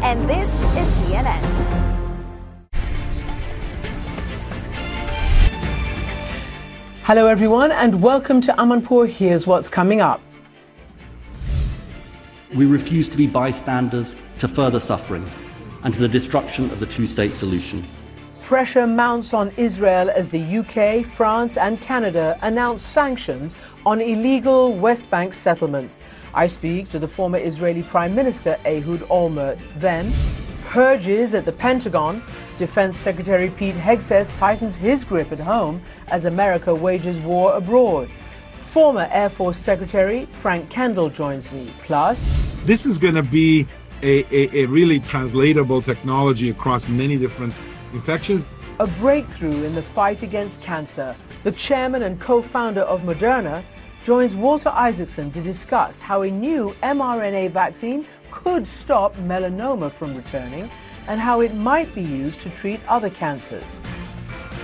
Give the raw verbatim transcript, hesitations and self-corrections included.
and this is C N N. Hello everyone and welcome to Amanpour. Here's what's coming up. We refuse to be bystanders to further suffering and to the destruction of the two-state solution. Pressure mounts on Israel as the U K, France and Canada announce sanctions on illegal West Bank settlements. I speak to the former Israeli Prime Minister Ehud Olmert. Then, purges at the Pentagon. Defense Secretary Pete Hegseth tightens his grip at home as America wages war abroad. Former Air Force Secretary Frank Kendall joins me. Plus, this is going to be a, a, a really translatable technology across many different infections. A breakthrough in the fight against cancer. The chairman and co-founder of Moderna joins Walter Isaacson to discuss how a new mRNA vaccine could stop melanoma from returning and how it might be used to treat other cancers.